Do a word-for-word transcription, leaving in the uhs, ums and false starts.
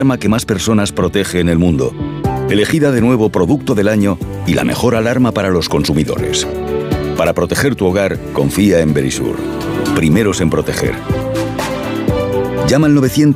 alarma que más personas protege en el mundo. Elegida de nuevo Producto del Año y la mejor alarma para los consumidores. Para proteger tu hogar, confía en Verisur. Primeros en proteger. Llama al novecientos